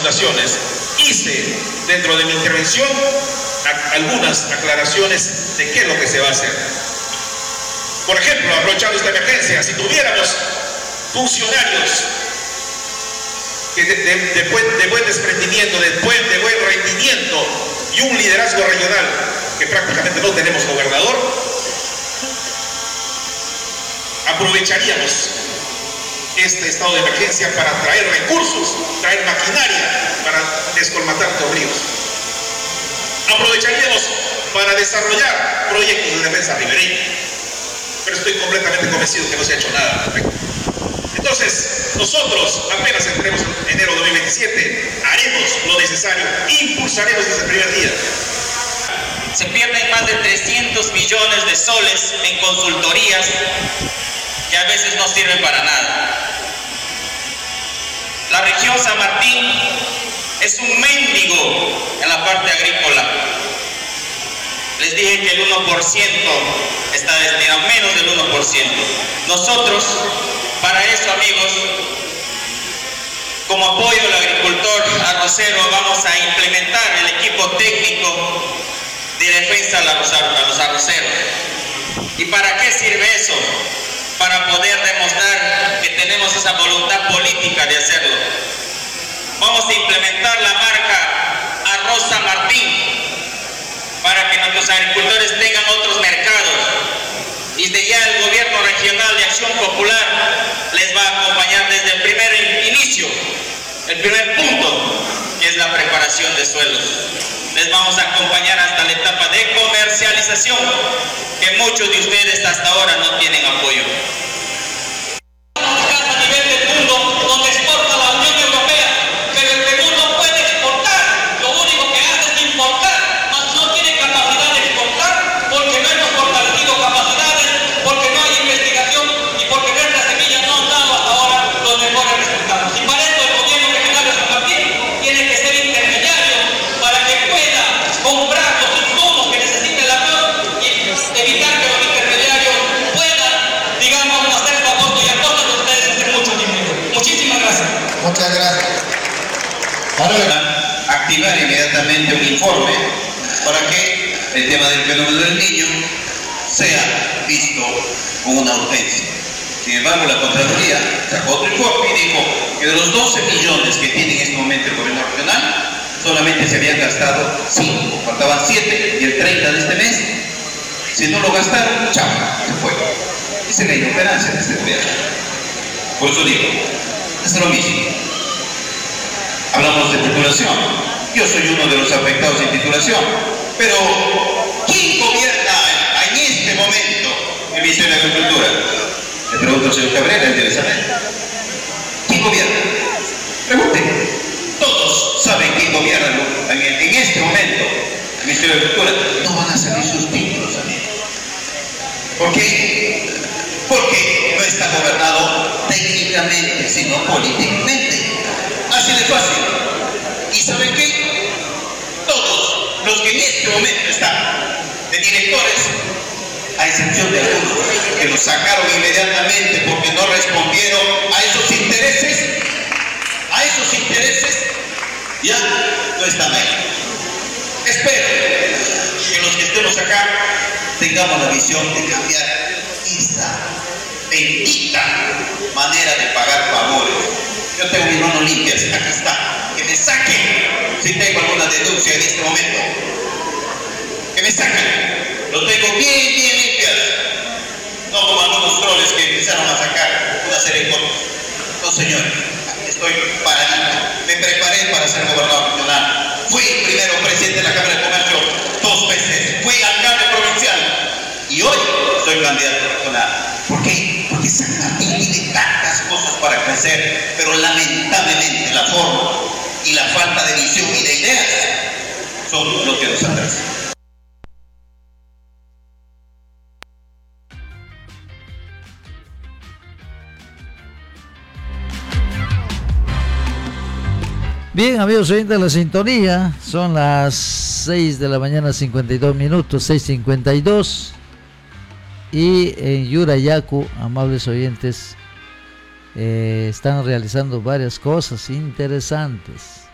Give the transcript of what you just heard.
fundaciones, hice dentro de mi intervención algunas aclaraciones de qué es lo que se va a hacer. Por ejemplo, aprovechando esta emergencia, si tuviéramos funcionarios que de buen desprendimiento, de buen rendimiento y un liderazgo regional, que prácticamente no tenemos gobernador, aprovecharíamos este estado de emergencia para traer recursos, traer maquinaria para descolmatar estos ríos. Aprovecharíamos para desarrollar proyectos de defensa ribereña, pero estoy completamente convencido que no se ha hecho nada al respecto. Entonces, nosotros apenas entremos en enero de 2027, haremos lo necesario, impulsaremos desde el primer día. Se pierden más de 300 millones de soles en consultorías que a veces no sirven para nada. La región San Martín es un mendigo en la parte agrícola. Les dije que el 1% está destinado, menos del 1%. Nosotros, para eso, amigos, como apoyo al agricultor arrocero, vamos a implementar el equipo técnico de defensa a los arroceros. ¿Y para qué sirve eso? Para poder demostrar que tenemos esa voluntad política de hacerlo. Vamos a implementar la marca Arroz San Martín para que nuestros agricultores tengan otros mercados. Y desde ya el gobierno regional de Acción Popular les va a acompañar desde el primer inicio, el primer punto, que es la preparación de suelos. Les vamos a acompañar hasta la etapa de comercialización, que muchos de ustedes hasta ahora no tienen apoyo. A nivel del mundo, donde exporta la Unión Europea, pero el Perú no puede exportar, lo único que hace es importar, no tiene capacidad de exportar porque no hemos fortalecido capacidades, porque no hay investigación y porque nuestras semillas no han dado hasta ahora los mejores resultados. Y para esto el gobierno regional de San Martín tiene que ser intermediario para que pueda comprar los insumos que necesita el arroz y evitar que los intermediarios puedan, digamos, hacer su aporte y a costa de ustedes hacer mucho dinero. Muchísimas gracias. Muchas gracias. Ahora, activar inmediatamente un informe para que el tema del fenómeno del niño sea visto con una urgencia. Sin embargo, la Contraloría sacó otro informe y dijo que de los 12 millones que tiene en este momento el gobierno regional, solamente se habían gastado 5, faltaban 7 y el 30 de este mes, si no lo gastaron, chao, se fue. Esa es la inoperancia de este gobierno. Por eso digo, es lo mismo. Hablamos de titulación. Yo soy uno de los afectados en titulación, pero ¿quién gobierna en este momento el Ministerio de Agricultura? Le pregunto al señor Cabrera, él debe saber. ¿Quién gobierna? Pregunten. Todos saben quién gobierna en este momento el Ministerio de Agricultura. No van a salir sus títulos, amigos. ¿Por qué? Porque no está gobernado técnicamente, sino políticamente. Así de fácil. ¿Y saben qué? Todos los que en este momento están de directores, a excepción de algunos que los sacaron inmediatamente porque no respondieron a esos intereses, ya no están ahí. Espero que los que estemos acá tengamos la visión de cambiar esta bendita manera de pagar favores. Yo tengo mis manos limpias, acá está, que me saquen si tengo alguna deducción en este momento, que me saquen, lo tengo bien limpias, no como algunos troles que empezaron a sacar una serie de cosas. No, señores, estoy paradito, me preparé para ser gobernador regional, fui primero presidente de la Cámara de Comercio 2 veces, fui alcalde provincial y hoy soy candidato regional. ¿Por qué? Porque San Martín tiene tantas cosas para crecer, pero lamentablemente la forma y la falta de visión y de ideas son lo que nos atrasan. Bien, amigos oyentes de la sintonía, son las 6 de la mañana 52 minutos, 6:52. Y en Yurayacu, amables oyentes, están realizando varias cosas interesantes.